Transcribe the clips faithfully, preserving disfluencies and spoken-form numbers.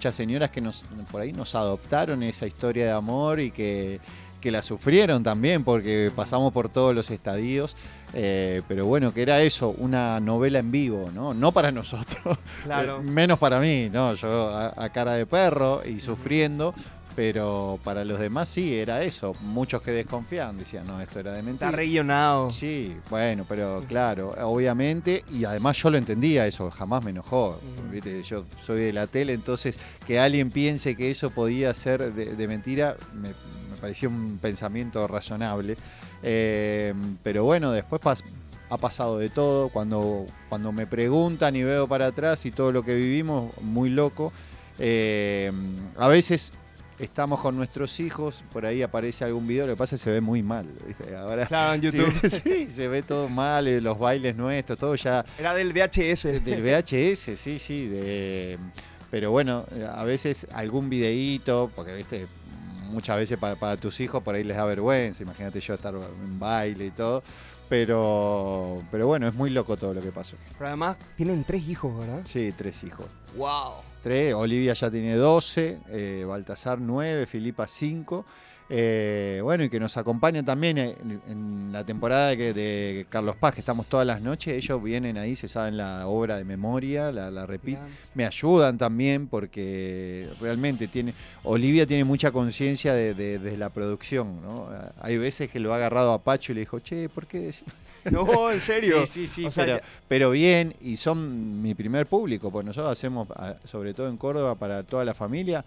muchas señoras que nos por ahí nos adoptaron esa historia de amor y que, que la sufrieron también porque pasamos por todos los estadios. Eh, pero bueno, que era eso, una novela en vivo, ¿no? No para nosotros, Claro. eh, menos para mí, ¿no? Yo a, a cara de perro y sufriendo, pero para los demás sí, era eso. Muchos que desconfiaban decían, no, esto era de mentira. Está regionado. Sí, bueno, pero claro, obviamente, y además yo lo entendía eso, jamás me enojó. Uh-huh. ¿Viste? Yo soy de la tele, entonces que alguien piense que eso podía ser de, de mentira, me, me pareció un pensamiento razonable. Eh, pero bueno, después pas- ha pasado de todo. Cuando, cuando me preguntan y veo para atrás y todo lo que vivimos, muy loco. Eh, a veces estamos con nuestros hijos, por ahí aparece algún video, lo que pasa es que se ve muy mal, ¿viste? Ahora, claro, en YouTube. Sí, sí, se ve todo mal, eh, los bailes nuestros, todo ya... Era del V H S. Del V H S, sí, sí. De, pero bueno, a veces algún videíto, porque viste, muchas veces para, para tus hijos por ahí les da vergüenza, imagínate yo estar en baile y todo. Pero, pero bueno, es muy loco todo lo que pasó. Pero además tienen tres hijos, ¿verdad? Sí, tres hijos. ¡Wow! Tres, Olivia ya tiene doce, eh, Baltasar nueve, Filipa cinco. Eh, bueno, y que nos acompañan también en, en la temporada de, de Carlos Paz, que estamos todas las noches. Ellos vienen ahí, se saben la obra de memoria, la, la repiten. Me ayudan también porque realmente tiene. Olivia tiene mucha conciencia de, de, de la producción, ¿no? Hay veces que lo ha agarrado a Pacho y le dijo, che, ¿por qué decís? No, en serio. Sí, sí, sí, o sea, pero, ya... pero bien, y son mi primer público, pues nosotros hacemos, sobre todo en Córdoba, para toda la familia,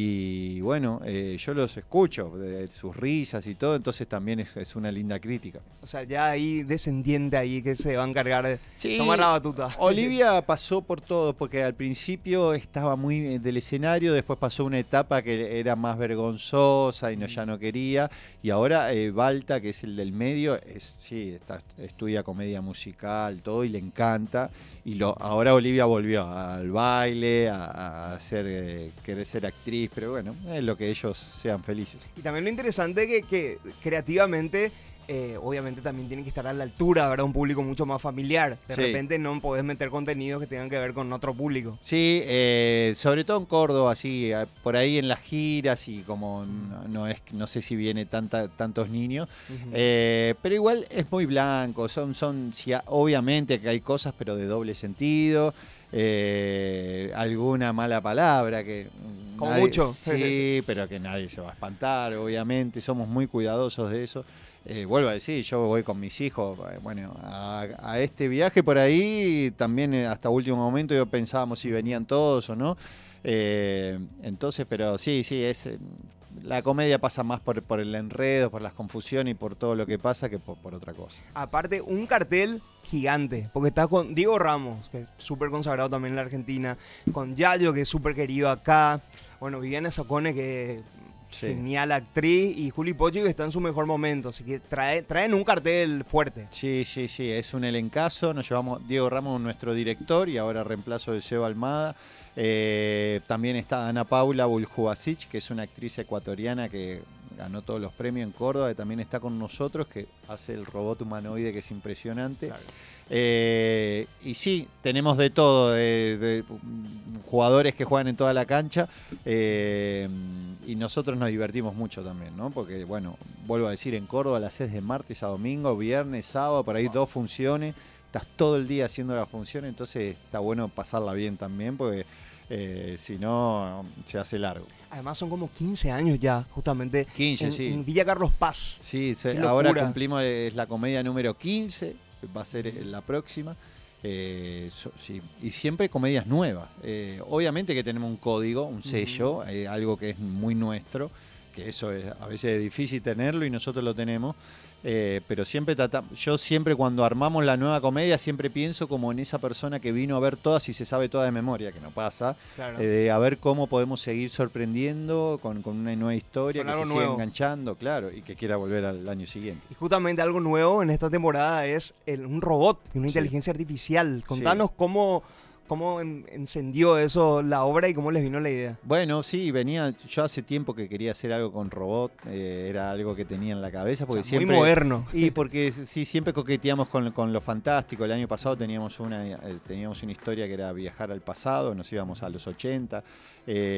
y bueno, eh, yo los escucho, de sus risas y todo, entonces también es, es una linda crítica. O sea, ya hay descendiente ahí que se va a encargar de sí, tomar la batuta. Olivia pasó por todo, porque al principio estaba muy del escenario, después pasó una etapa que era más vergonzosa y no, ya no quería, y ahora eh, Balta, que es el del medio, es, sí, está, estudia comedia musical, todo, y le encanta, y lo, ahora Olivia volvió al baile, a, a hacer, eh, querer ser actriz, pero bueno, es lo que ellos sean felices. Y también lo interesante que, que creativamente... Eh, obviamente también tienen que estar a la altura, ¿verdad? Un público mucho más familiar. De sí. repente no podés meter contenidos que tengan que ver con otro público. Sí, eh, sobre todo en Córdoba, así, por ahí en las giras y como no, no es, no sé si viene tanta, tantos niños, uh-huh. eh, pero igual es muy blanco, son, son, sí, obviamente que hay cosas, pero de doble sentido, eh, alguna mala palabra que... Como nadie, mucho. Sí, pero que nadie se va a espantar, obviamente, somos muy cuidadosos de eso. Eh, vuelvo a decir, yo voy con mis hijos, bueno, a, a este viaje por ahí también hasta último momento yo pensábamos si venían todos o no. Eh, entonces, pero sí, sí, es la comedia pasa más por, por el enredo, por las confusiones y por todo lo que pasa que por, por otra cosa. Aparte, un cartel gigante, porque estás con Diego Ramos, que es súper consagrado también en la Argentina, con Yayo, que es súper querido acá, bueno, Viviana Sacone, que... Sí. Genial actriz, y Juli Pochi, que está en su mejor momento, así que trae, traen un cartel fuerte. Sí, sí, sí, es un elencazo. Nos llevamos Diego Ramos, nuestro director, y ahora reemplazo de Seba Almada. Eh, también está Ana Paula Buljubasic, que es una actriz ecuatoriana que ganó todos los premios en Córdoba, que también está con nosotros, que hace el robot humanoide, que es impresionante. Claro. Eh, y sí, tenemos de todo, de, de jugadores que juegan en toda la cancha, eh, y nosotros nos divertimos mucho también, ¿no? Porque, bueno, vuelvo a decir, en Córdoba las haces de martes a domingo, viernes, sábado, por ahí wow. dos funciones, estás todo el día haciendo las funciones, entonces está bueno pasarla bien también, porque eh, si no, se hace largo. Además son como quince años ya, justamente, quince, en, sí. en Villa Carlos Paz. Sí, se, ahora cumplimos, es la comedia número quince, va a ser la próxima. Eh, so, sí, y siempre comedias nuevas. Eh, obviamente que tenemos un código, un sello, uh-huh. eh, algo que es muy nuestro, que eso es, a veces es difícil tenerlo y nosotros lo tenemos. Eh, pero siempre tratamos, yo siempre cuando armamos la nueva comedia siempre pienso como en esa persona que vino a ver todas y se sabe toda de memoria, que no pasa, claro. eh, de a ver cómo podemos seguir sorprendiendo con, con una nueva historia, con que se nuevo. siga enganchando, claro, y que quiera volver al año siguiente. Y justamente algo nuevo en esta temporada es el, un robot, una sí. inteligencia artificial. Contanos sí. cómo... ¿Cómo en, encendió eso la obra y cómo les vino la idea? Bueno, sí, venía, yo hace tiempo que quería hacer algo con robot, eh, era algo que tenía en la cabeza. Porque o sea, siempre, muy moderno. Y porque sí, siempre coqueteamos con, con lo fantástico. El año pasado teníamos una, eh, teníamos una historia que era viajar al pasado, nos íbamos a los ochenta. Eh,